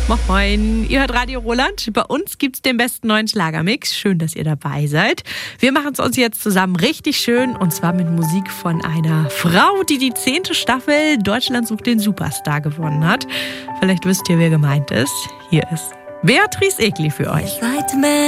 Moin, ihr hört Radio Roland. Bei uns gibt's den besten neuen Schlagermix. Schön, dass ihr dabei seid. Wir machen es uns jetzt zusammen richtig schön und zwar mit Musik von einer Frau, die die 10. Staffel Deutschland sucht den Superstar gewonnen hat. Vielleicht wisst ihr, wer gemeint ist. Hier ist Beatrice Egli für euch.